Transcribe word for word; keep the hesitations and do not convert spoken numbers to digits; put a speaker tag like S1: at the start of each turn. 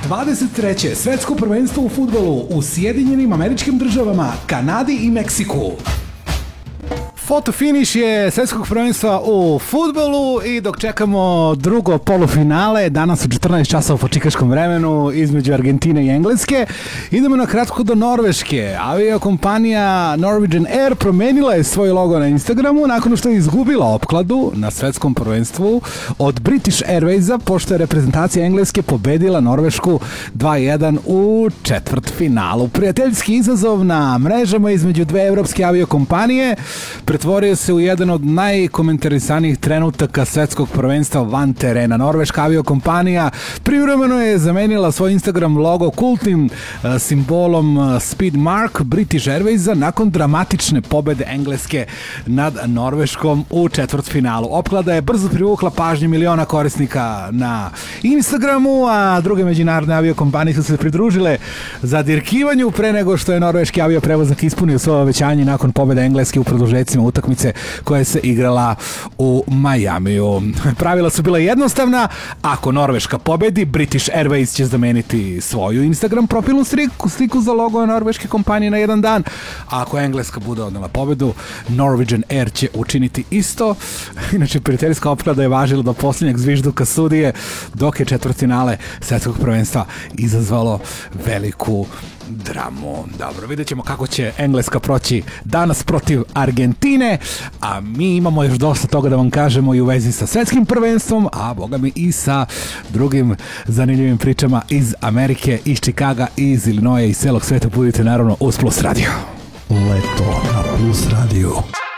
S1: dvadeset treće svetsko prvenstvo u fudbalu u Sjedinjenim Američkim Državama, Kanadi i Meksiku. Foto finiš je svetskog prvenstva u fudbalu i dok čekamo drugo polufinale, danas u četrnaest časova po čikaškom vremenu između Argentine i Engleske, idemo na kratko do Norveške. Aviokompanija Norwegian Air promenila je svoj logo na Instagramu nakon što je izgubila opkladu na svetskom prvenstvu od British Airwaysa, pošto je reprezentacija Engleske pobedila Norvešku dva jedan u četvrtfinalu. Prijateljski izazov na mrežama između dve evropske aviokompanije pretvorio se u jedan od najkomentarisanijih trenutaka svetskog prvenstva van terena. Norveška aviokompanija privremeno je zamenila svoj Instagram logo kultnim uh, simbolom uh, Speed Mark British Airwaysa nakon dramatične pobede Engleske nad Norveškom u četvrtfinalu. Opklada je brzo privukla pažnju miliona korisnika na Instagramu, a druge međunarodne aviokompanije su se pridružile za dirkivanju pre nego što je norveški avioprevoznik ispunio svoje obećanje nakon pobede Engleske u produžecima utakmice koja se igrala u Majamiju. Pravila su bila jednostavna: ako Norveška pobedi, British Airways će zameniti svoju Instagram profilnu sliku, sliku za logo norveške kompanije na jedan dan. A ako Engleska bude odnela pobedu, Norwegian Air će učiniti isto. Inače, prijateljska opklada je važila do posljednjeg zvižduka sudije, dok je četvrtfinale svetskog prvenstva izazvalo veliku dramu. Dobro, vidjet ćemo kako će Engleska proći danas protiv Argentine, a mi imamo još dosta toga da vam kažemo i u vezi sa svetskim prvenstvom, a boga mi i sa drugim zanimljivim pričama iz Amerike, iz Čikaga, iz Illinoisa i celog sveta. Budite naravno uz Plus Radio.
S2: Leto na Plus Radio.